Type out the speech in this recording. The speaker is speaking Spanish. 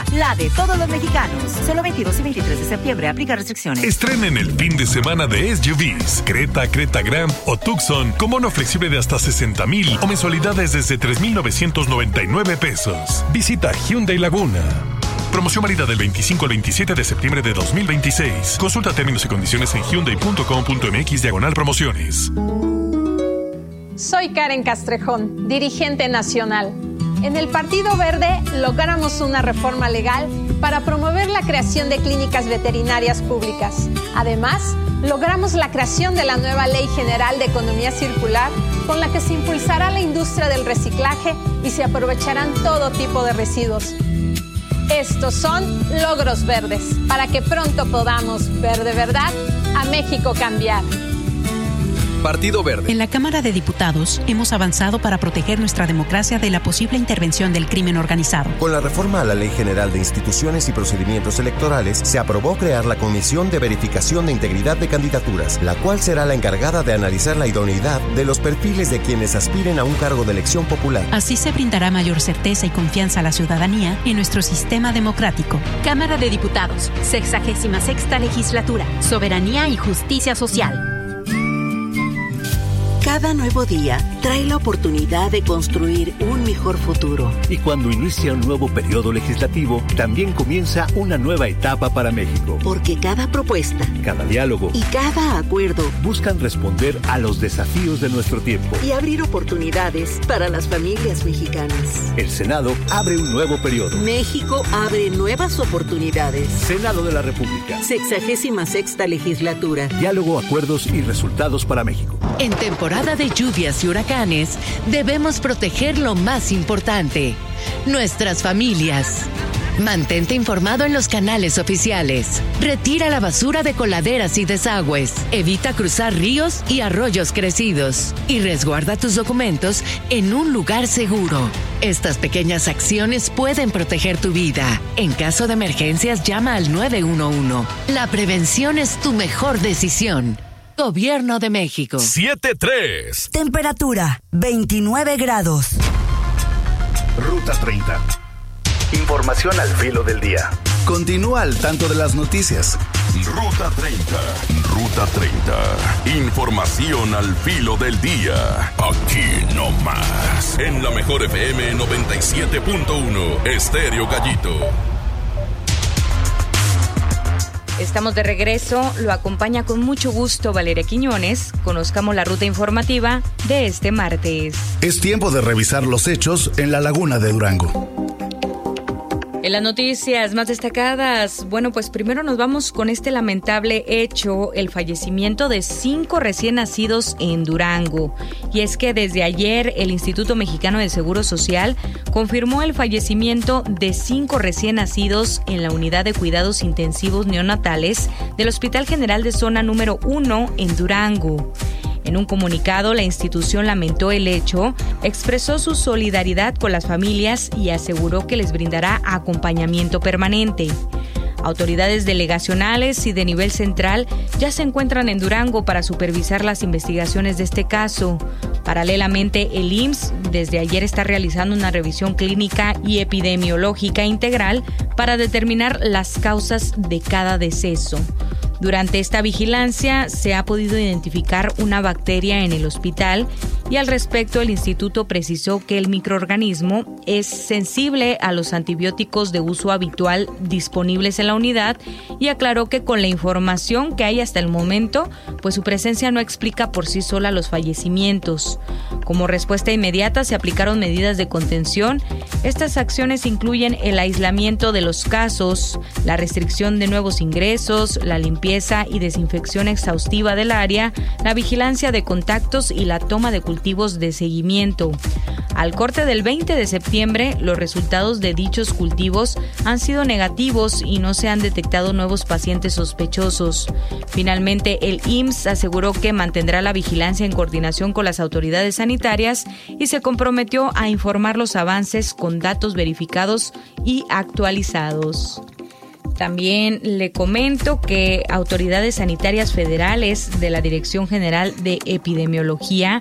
la de todos los mexicanos. Solo 22 y 23 de septiembre, aplica restricciones. Estrenen el fin de semana de SUVs, Creta, Creta Grand o Tucson con bono flexible de hasta 60,000 o mensualidades desde 3,999 pesos. Visita Hyundai Laguna. Promoción válida del 25 al 27 de septiembre de 2026. Consulta términos y condiciones en hyundai.com.mx/promociones. Soy Karen Castrejón, dirigente nacional. En el Partido Verde logramos una reforma legal para promover la creación de clínicas veterinarias públicas. Además, logramos la creación de la nueva Ley General de Economía Circular, con la que se impulsará la industria del reciclaje y se aprovecharán todo tipo de residuos. Estos son logros verdes, para que pronto podamos ver de verdad a México cambiar. Partido Verde. En la Cámara de Diputados hemos avanzado para proteger nuestra democracia de la posible intervención del crimen organizado. Con la reforma a la Ley General de Instituciones y Procedimientos Electorales, se aprobó crear la Comisión de Verificación de Integridad de Candidaturas, la cual será la encargada de analizar la idoneidad de los perfiles de quienes aspiren a un cargo de elección popular. Así se brindará mayor certeza y confianza a la ciudadanía en nuestro sistema democrático. Cámara de Diputados, 66ª Legislatura, Soberanía y Justicia Social. Cada nuevo día trae la oportunidad de construir un mejor futuro. Y cuando inicia un nuevo periodo legislativo, también comienza una nueva etapa para México. Porque cada propuesta, cada diálogo y cada acuerdo buscan responder a los desafíos de nuestro tiempo y abrir oportunidades para las familias mexicanas. El Senado abre un nuevo periodo. México abre nuevas oportunidades. Senado de la República. 66ª Legislatura. Diálogo, acuerdos y resultados para México. En temporada de lluvias y huracanes, debemos proteger lo más importante, nuestras familias. Mantente informado en los canales oficiales. Retira la basura de coladeras y desagües. Evita cruzar ríos y arroyos crecidos. Y resguarda tus documentos en un lugar seguro. Estas pequeñas acciones pueden proteger tu vida. En caso de emergencias, llama al 911. La prevención es tu mejor decisión. Gobierno de México. 7:3. Temperatura 29 grados. Ruta 30. Información al filo del día. Continúa al tanto de las noticias. Ruta 30. Ruta 30. Información al filo del día. Aquí no más. En la mejor FM 97.1. Estéreo Gallito. Estamos de regreso, lo acompaña con mucho gusto Valeria Quiñones. Conozcamos la ruta informativa de este martes. Es tiempo de revisar los hechos en la Laguna de Durango. En las noticias más destacadas, bueno, pues primero nos vamos con este lamentable hecho, el fallecimiento de 5 recién nacidos en Durango. Y es que desde ayer el Instituto Mexicano del Seguro Social confirmó el fallecimiento de 5 recién nacidos en la unidad de cuidados intensivos neonatales del Hospital General de Zona número 1 en Durango. En un comunicado, la institución lamentó el hecho, expresó su solidaridad con las familias y aseguró que les brindará acompañamiento permanente. Autoridades delegacionales y de nivel central ya se encuentran en Durango para supervisar las investigaciones de este caso. Paralelamente, el IMSS desde ayer está realizando una revisión clínica y epidemiológica integral para determinar las causas de cada deceso. Durante esta vigilancia se ha podido identificar una bacteria en el hospital y al respecto el instituto precisó que el microorganismo es sensible a los antibióticos de uso habitual disponibles en la unidad y aclaró que con la información que hay hasta el momento, pues su presencia no explica por sí sola los fallecimientos. Como respuesta inmediata se aplicaron medidas de contención. Estas acciones incluyen el aislamiento de los casos, la restricción de nuevos ingresos, la limpieza y desinfección exhaustiva del área, la vigilancia de contactos y la toma de cultivos de seguimiento. Al corte del 20 de septiembre, los resultados de dichos cultivos han sido negativos y no se han detectado nuevos pacientes sospechosos. Finalmente, el IMSS aseguró que mantendrá la vigilancia en coordinación con las autoridades sanitarias y se comprometió a informar los avances con datos verificados y actualizados. También le comento que autoridades sanitarias federales de la Dirección General de Epidemiología